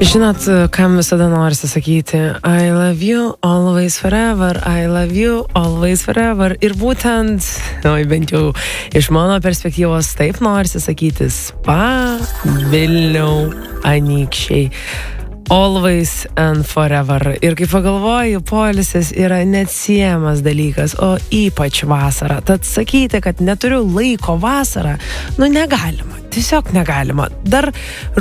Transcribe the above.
Žinot, kam visada norisi sakyti I love you always forever, I love you always forever. Ir būtent, bent jau iš mano perspektyvos, taip norisi sakyti Spa, Vilniau, Anykščiai. Always and forever. Ir kai pagalvoju, poilsis yra neatsiejamas dalykas, o ypač vasara. Tad sakyti, kad neturiu laiko vasarą, negalima. Tiesiog negalima. Dar